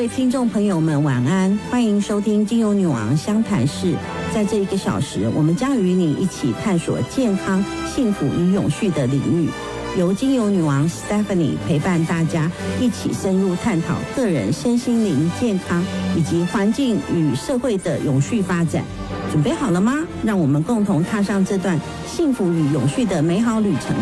位听众朋友们晚安，欢迎收听精油女王相谈室。在这1个小时，我们将与你一起探索健康、幸福与永续的领域，由精油女王 Stephanie 陪伴大家一起深入探讨个人身心灵健康以及环境与社会的永续发展。准备好了吗？让我们共同踏上这段幸福与永续的美好旅程。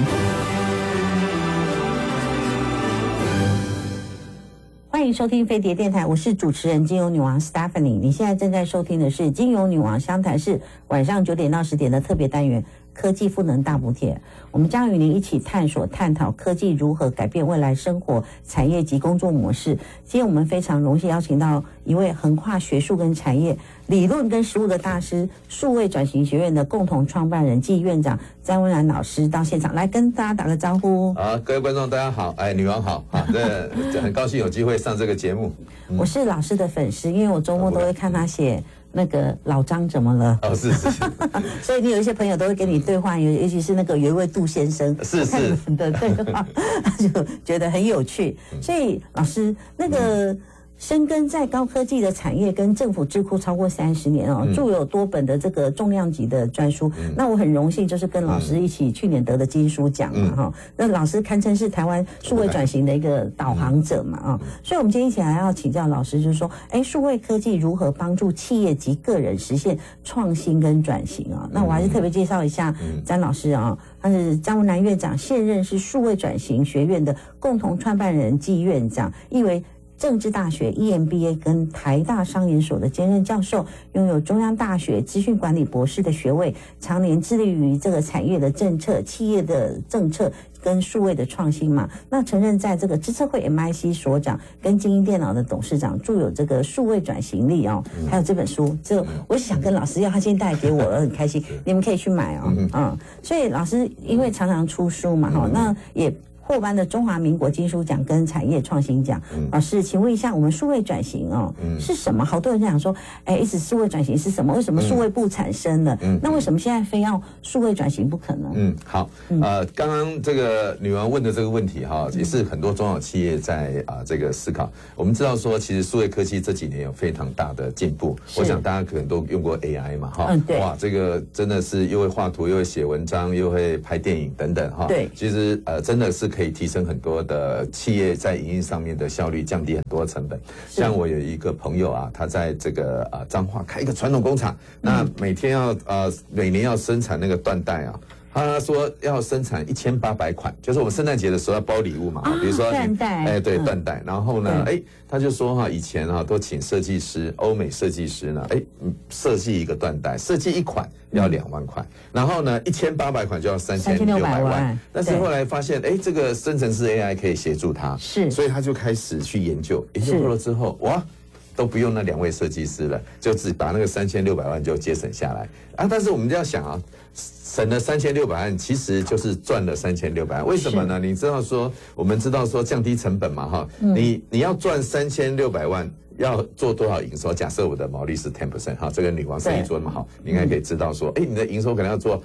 欢迎收听飞碟电台，我是主持人精油女王 Stephanie。你现在正在收听的是精油女王相谈室晚上9点到10点的特别单元科技赋能大补帖。我们将与您一起探索探讨科技如何改变未来生活、产业及工作模式。今天我们非常荣幸邀请到一位横跨学术跟产业、理论跟实务的大师，数位转型学院的共同创办人暨院长詹文然老师到现场来跟大家打个招呼。 各位观众大家好，女王好啊，这很高兴有机会上这个节目。 我是老师的粉丝，因为我周末都会看他写那个老张怎么了？ 是。 所以你有一些朋友都会跟你对话，尤其是那个有一位杜先生， 是的对话，就觉得很有趣。所以老师那个深耕在高科技的产业跟政府智库超过30年哦，著有多本的这个重量级的专书。那我很荣幸就是跟老师一起去年得的金书奖嘛哈。那老师堪称是台湾数位转型的一个导航者嘛啊。所以我们今天一起来要请教老师，就是说，数位科技如何帮助企业及个人实现创新跟转型啊？那我还是特别介绍一下詹老师啊，他是詹文然院长，现任是数位转型学院的共同创办人暨院长，亦为政治大学 EMBA 跟台大商研所的兼任教授，拥有中央大学资讯管理博士的学位，常年致力于这个产业的政策、企业的政策跟数位的创新嘛。那曾任在这个资策会 MIC 所长跟精英电脑的董事长，著有这个数位转型力哦，还有这本书，这我是想跟老师要，他今天带给我了，很开心，你们可以去买哦。所以老师因为常常出书嘛，那也获颁的中华民国金书奖跟产业创新奖。老师，请问一下，我们数位转型是什么？好多人在讲说，一直数位转型是什么？为什么数位部产生了？那为什么现在非要数位转型不可呢？ 好，刚刚这个女王问的这个问题哈，也是很多中小企业在这个思考。我们知道说，其实数位科技这几年有非常大的进步。我想大家可能都用过 AI 嘛，哈，哇，这个真的是又会画图，又会写文章，又会拍电影等等哈。对，其实真的是可以提升很多的企业在营运上面的效率，降低很多成本。像我有一个朋友啊，他在这个彰化开一个传统工厂，那每年要生产那个缎带啊。他说要生产1800款，就是我们圣诞节的时候要包礼物嘛，比如说缎带， 对，缎带。然后呢，他就说以前都请设计师，欧美设计师呢，设计一个缎带，设计一款要2万块，然后呢，1800款就要3600万。但是后来发现，这个生成式 AI 可以协助他，所以他就开始去研究过了之后，哇，都不用那2位设计师了，就只把那个3600万就节省下来啊。但是我们就要想啊，省了3600万，其实就是赚了3600万。为什么呢？你知道说，我们知道说降低成本嘛，哈，你要赚3600万。要做多少营收？假设我的毛利是 10%， 哈，这个女王生意做那么好，你应该可以知道说，你的营收可能要做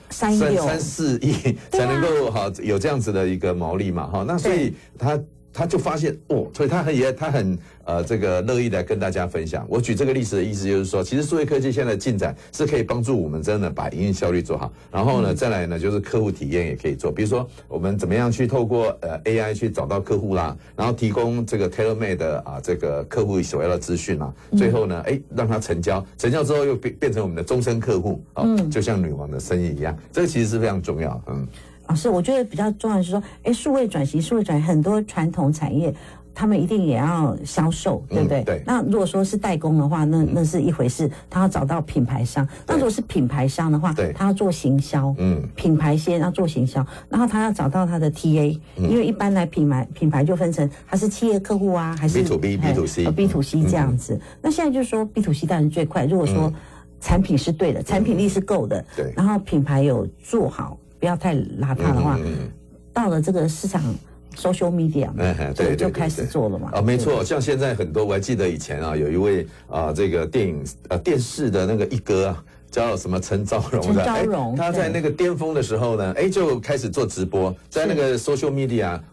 3-4亿才能够有这样子的一个毛利嘛，哈，那所以他就发现所以他很这个乐意来跟大家分享。我举这个例子的意思就是说，其实数位科技现在的进展是可以帮助我们真的把营运效率做好，然后呢，再来呢就是客户体验也可以做，比如说我们怎么样去透过AI 去找到客户啦，然后提供这个 tailor-made 的这个客户所要的资讯啦，最后呢让他成交之后又变成我们的终身客户，就像女王的生意一样，这个其实是非常重要。 老师，我觉得比较重要的是说，数位转型很多传统产业他们一定也要销售，对不对？对。那如果说是代工的话，那是一回事，他要找到品牌商。那如果是品牌商的话，他要做行销，品牌先要做行销，然后他要找到他的 TA，因为一般来品牌就分成他是企业客户啊，还是 B2B、B2C 这样子。那现在就是说 B2C 当然最快，如果说产品是对的，产品力是够的，对，然后品牌有做好，不要太邋遢的话，到了这个市场 social media 对，就开始做了嘛。 没错，像现在很多，我还记得以前有一位这个电视的那个一哥啊，叫什么陈昭荣的，他在那个巅峰的时候呢，就开始做直播，在那个 social media，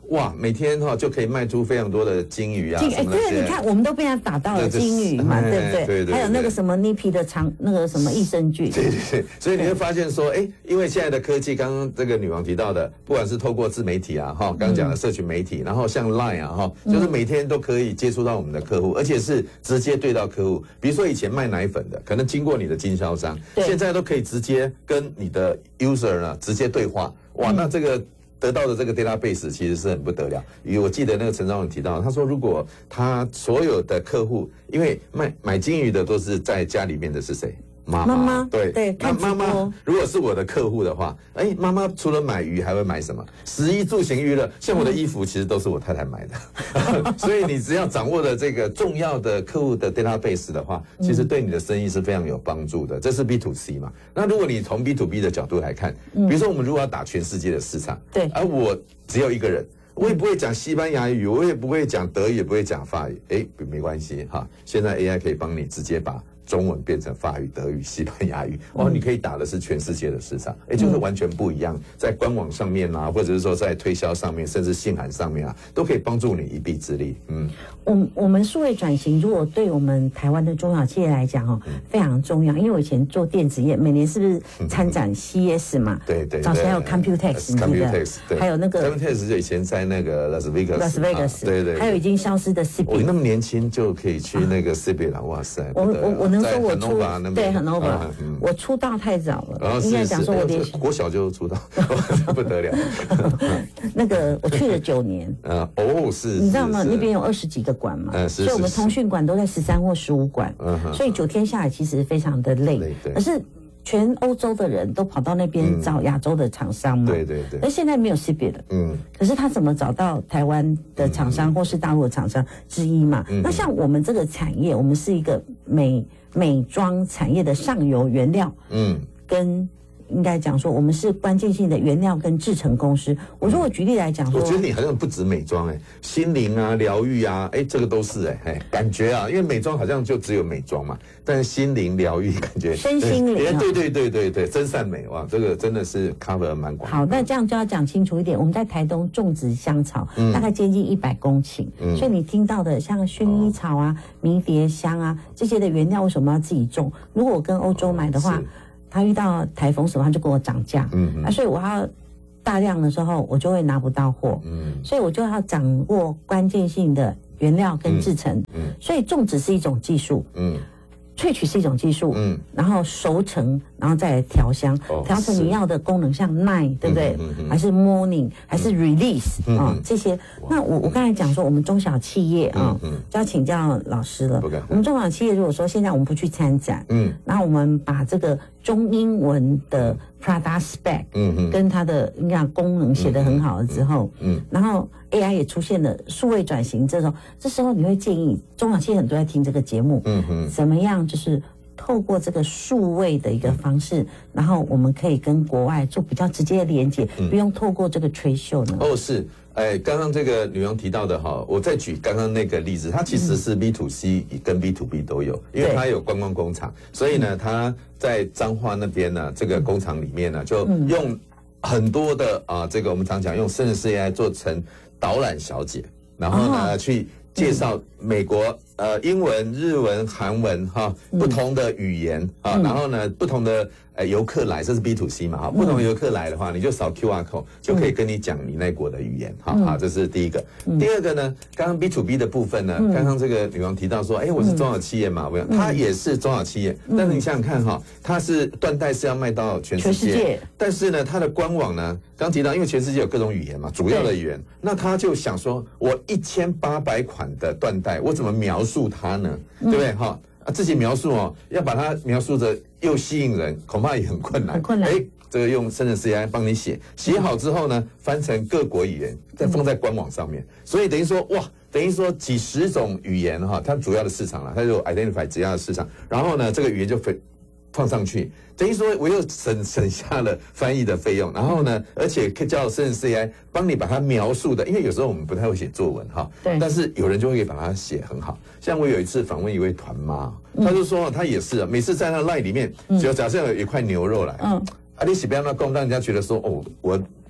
哇，每天就可以卖出非常多的金鱼啊， 对，你看我们都被他打到了金鱼嘛，对不对？还有那个什么 NIPI 的那个什么益生菌， 对，所以你会发现说，因为现在的科技，刚刚这个女王提到的，不管是透过自媒体啊，刚刚讲的社群媒体，然后像 Line 啊，就是每天都可以接触到我们的客户，而且是直接对到客户。比如说以前卖奶粉的，可能经过你的经销商，现在都可以直接跟你的 user 呢直接对话。哇，那这个得到的这个 database 其实是很不得了。因为我记得那个陈昭文提到，他说如果他所有的客户，因为买金鱼的都是在家里面的是谁？妈妈，对，那妈妈如果是我的客户的话，妈妈除了买鱼还会买什么？食衣住行娱乐，像我的衣服其实都是我太太买的，所以你只要掌握了这个重要的客户的 database 的话，其实对你的生意是非常有帮助的。这是 B2C 嘛？那如果你从 B2B 的角度来看，比如说我们如果要打全世界的市场， 对， 而我只有一个人。我也不会讲西班牙语，我也不会讲德语，也不会讲法语，没关系哈。现在 AI 可以帮你直接把中文变成法语、德语、西班牙语，你可以打的是全世界的市场，就是完全不一样。在官网上面啊，或者是说在推销上面，甚至信函上面啊，都可以帮助你一臂之力。 我们数位转型，如果对我们台湾的中小企业来讲非常重要。因为我以前做电子业，每年是不是参展 CES 嘛？ 对， 早期还有 Computex， 你记得？还有那个 Computex 就以前在那个 Las Vegas， 对， 还有已经消失的 CIBIC。 那么年轻就可以去那个 CIBIC 了，哇塞！ 我能说我出对 Hanover，我出道太早了，应该讲说我连国小就出道，不得了。 那个我去了9年， 是， 你知道吗？那边有20几个馆嘛，所以我们通讯馆都在13或15馆，所以9天下来其实非常的累。可是全欧洲的人都跑到那边找亚洲的厂商嘛， 对。 而现在没有 CIBIC 了，可是他怎么找到台湾的厂商或是大陆的厂商之一嘛？那像我们这个产业，我们是一个美妆产业的上游原料，跟应该讲说，我们是关键性的原料跟制成公司。我如果举例来讲说， 我觉得你好像不止美妆心灵啊、疗愈啊，这个都是感觉啊，因为美妆好像就只有美妆嘛，但是心灵疗愈感觉身心灵， 对，真善美哇，这个真的是 cover 蛮广。 好，那这样就要讲清楚一点，我们在台东种植香草，大概接近100公頃，所以你听到的像薰衣草啊、迷迭香啊这些的原料，为什么要自己种？如果我跟欧洲买的话，他遇到台风什么，他就跟我涨价，所以我要大量的时候，我就会拿不到货，所以我就要掌握关键性的原料跟制成，所以种植是一种技术，萃取是一种技术，然后熟成，然后再来调香，调成你要的功能，像 night 对不对？还是 morning， 还是 release 这些。那我刚才讲说，我们中小企业就要请教老师了。我们中小企业如果说现在我们不去参展，然后我们把这个中英文的 product spec，跟它的应该功能写得很好了之后，然后 AI 也出现了数位转型，这时候你会建议中小企业很多在听这个节目，怎么样就是透过这个数位的一个方式，然后我们可以跟国外做比较直接的连接，不用透过这个trade show呢？ 是。刚刚这个女王提到的我再举刚刚那个例子，它其实是 B2C 跟 B2B 都有，因为它有观光工厂，所以呢，它在彰化那边呢，这个工厂里面呢，就用很多的这个我们常讲用生成式 AI 做成导览小姐，然后呢去介绍美国英文、日文、韩文不同的语言然后呢不同的游客来，这是 B2C 嘛不同的游客来的话，你就扫 QR code 就可以跟你讲你那国的语言这是第一个。第二个呢，刚刚 B2B 的部分呢，刚刚这个女王提到说，我是中小企业嘛，它也是中小企业，但是你想想看它是缎带是要卖到全世界，但是呢，它的官网呢，刚提到因为全世界有各种语言嘛，主要的语言，那他就想说，我1800款的缎带，我怎么描述它呢？对不对自己描述要把它描述的又吸引人，恐怕也很困难。这个用生成式 AI 帮你写好之后呢，翻成各国语言，再放在官网上面。所以等于说几十种语言它主要的市场了，它就 identify 主要的市场，然后呢，这个语言就放上去，等于说我又省下了翻译的费用，然后呢，而且可以叫生成式 AI 帮你把它描述的，因为有时候我们不太会写作文但是有人就会把它写很好。像我有一次访问一位团妈，他就说他也是每次在那 LINE 里面，就假设有一块牛肉来，你喜不要那供，让人家觉得说我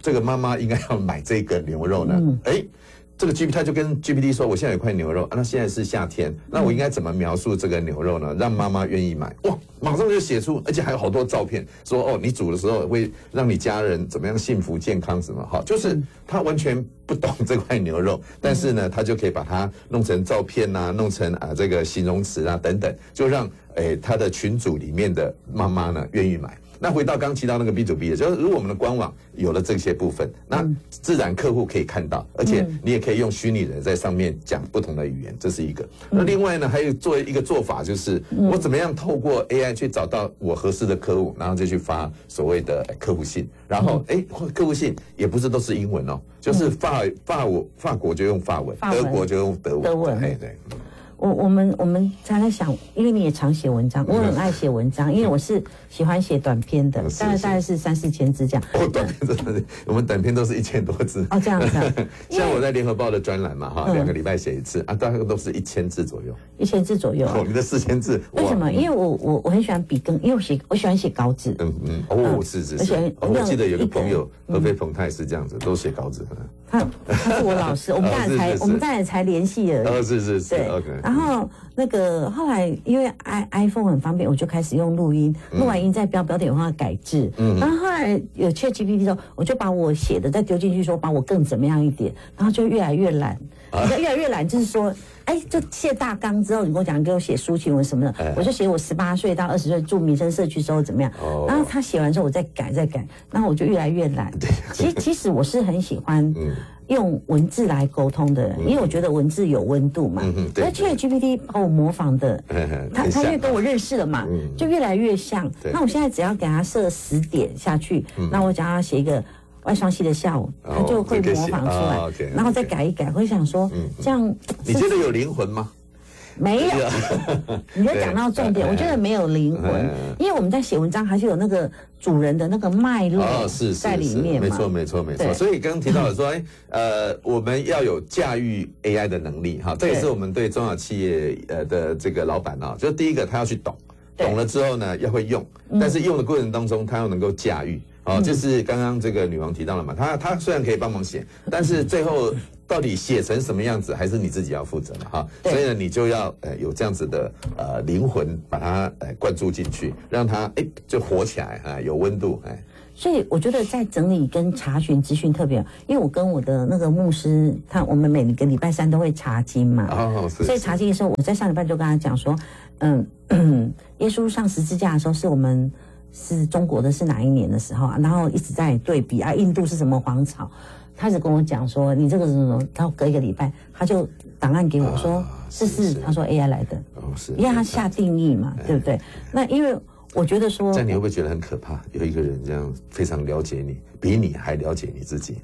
这个妈妈应该要买这个牛肉呢？这个 GPT 他就跟 GPT 说，我现在有块牛肉，那现在是夏天，那我应该怎么描述这个牛肉呢？让妈妈愿意买。哇，马上就写出，而且还有好多照片，说你煮的时候会让你家人怎么样幸福健康什么哈，就是他完全不懂这块牛肉，但是呢，他就可以把它弄成照片啊，弄成这个形容词啊等等，就让他的群组里面的妈妈呢愿意买。那回到刚提到那个 B2B 的，就是如果我们的官网有了这些部分，那自然客户可以看到，而且你也可以用虚拟人在上面讲不同的语言，这是一个。那另外呢，还有做一个做法，就是我怎么样透过 AI 去找到我合适的客户，然后就去发所谓的客户信，然后客户信也不是都是英文哦，就是法国就用法文，德国就用德文，对。 我们常常想，因为你也常写文章，我很爱写文章，因为我是喜欢写短篇的，大概是3-4千字这样。 短篇真的，我们短篇都是1000多字。 这样子。 像我在联合报的专栏嘛，2个礼拜写一次大概都是1000字左右。 1000字左右。 你的4000字。 为什么？因为我很喜欢笔耕，因为我喜欢写稿纸。 是。我记得有个朋友何飞鹏，他也是这样子，都写稿纸。 他是我老师，我们当然才联系而已。 是。 对 ，OK。 然后后来因为 iPhone 很方便，我就开始用录音，录完音再标点文化改制。然后后来有 ChatGPT 之后，我就把我写的再丢进去，说把我更怎么样一点，然后就越来越懒。越来越懒，就是说，就写大纲之后，你跟我讲给我写抒情文什么的，我就写我18岁到20岁住民生社区之后怎么样。然后他写完之后，我再改，然后我就越来越懒。其实我是很喜欢用文字来沟通的人，因为我觉得文字有温度嘛。而ChatGPT 把我模仿的，他越跟我认识了嘛，就越来越像。那我现在只要给他设10点下去，那我讲他写一个外双系的下午，他就会模仿出来，然后再改一改。我想说，这样你觉得有灵魂吗？ 没有，你就讲到重点，我觉得没有灵魂，因为我们在写文章还是有那个主人的那个脉络在里面嘛。 没错。所以刚刚提到了说，我们要有驾驭 AI 的能力哈，这也是我们对中小企业的这个老板就是第一个他要去懂了之后呢要会用，但是用的过程当中他要能够驾驭。就是刚刚这个女王提到了嘛，她虽然可以帮忙写，但是最后到底写成什么样子，还是你自己要负责嘛哈。所以呢，你就要有这样子的灵魂，把它灌注进去，让它就活起来有温度所以我觉得在整理跟查询资讯特别，因为我跟我的那个牧师，我们每个礼拜3都会查经嘛。所以查经的时候，我在上礼拜就跟他讲说，耶稣上十字架的时候是中国的是哪一年的时候然后一直在对比印度是什么皇朝，他只跟我讲说你这个是什么，然后隔一个礼拜他就档案给我说这是他说 AI 来的，因为他下定义嘛，对不对？那因为我觉得说， 这样你会不会觉得很可怕？有一个人这样非常了解你，比你还了解你自己。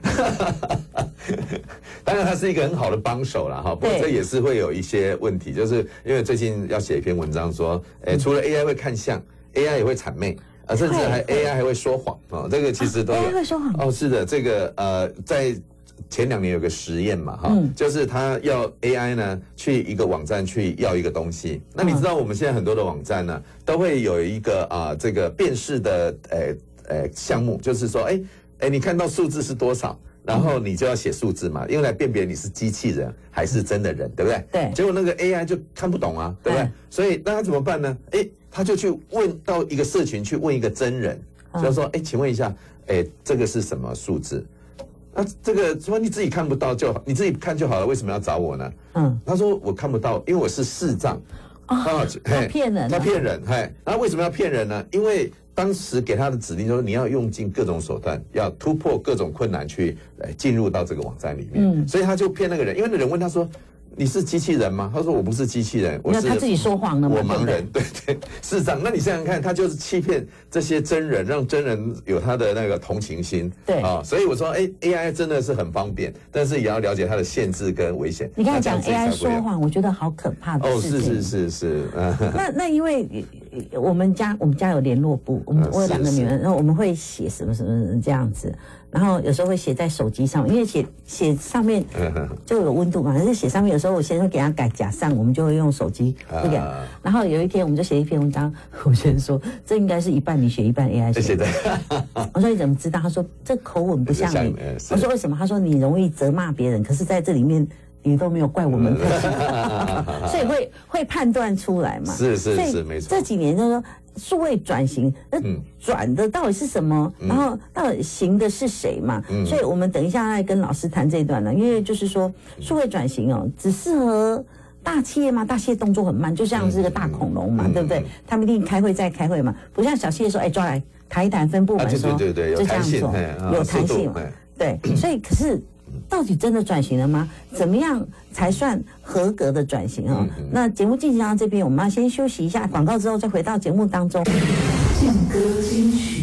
当然他是一个很好的帮手啦不过这也是会有一些问题，就是因为最近要写一篇文章说除了 AI 会看相，AI 也会谄媚甚至AI 还会说谎这个其实都有。 AI 会说谎是的，这个在前2年有个实验嘛就是他要 AI 呢去一个网站去要一个东西。那你知道我们现在很多的网站呢都会有一个这个辨识的项目，就是说你看到数字是多少，然后你就要写数字嘛，用来辨别你是机器人还是真的人，对不对？ 对。 结果那个 AI 就看不懂对不对？所以那他怎么办呢？他就去问到一个社群去问一个真人，就说请问一下这个是什么数字？这个说你自己看不到就好，你自己看就好了，为什么要找我呢？他说我看不到，因为我是视障。 他骗人， 然后为什么要骗人呢？因为当时给他的指令就是你要用尽各种手段，要突破各种困难去进入到这个网站里面。所以他就骗那个人，因为那人问他说你是机器人吗？他说我不是机器人，我是他自己说谎了嘛， 我盲人，对，是这样。那你想想看，他就是欺骗这些真人，让真人有他的那个同情心， 对所以我说AI 真的是很方便，但是也要了解它的限制跟危险。 你刚才讲 AI 说谎，我觉得好可怕的事情。 是。 那因为我们家有联络簿，我有2个女儿，然后我们会写什么什么这样子，然后有时候会写在手机上，因为写上面就有温度嘛，可是写上面有时候我先会给他改假上，我们就会用手机这个。然后有一天我们就写一篇文章，我先说这应该是一半你写一半 AI 写的。我说你怎么知道？他说这口吻不像你。我说为什么？他说你容易责骂别人，可是在这里面你都没有怪我们，所以会判断出来嘛。 是，没错。 这几年就是说数位转型，那转的到底是什么？然后到底行的是谁嘛？所以我们等一下来跟老师谈这一段呢，因为就是说数位转型哦，只适合大企业吗？大企业动作很慢，就像是个大恐龙嘛，对不对？他们一定开会再开会嘛，不像小企业说，抓来谈一谈分部门说， 对， 就这样做，有弹性嘛，对。所以可是到底真的转型了吗？怎么样才算合格的转型啊？那节目进行到这边，我们要先休息一下广告，之后再回到节目当中。 健歌金曲，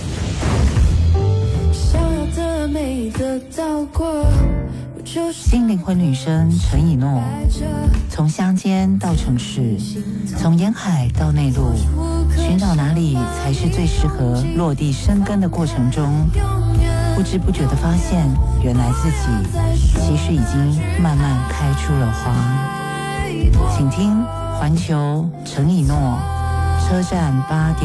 想要的没得到过。 新灵魂女生陈以诺，从乡间到城市，从沿海到内陆，寻找哪里才是最适合落地生根的过程中，不知不觉地发现，原来自己其实已经慢慢开出了花。请听环球陈以诺车站8点。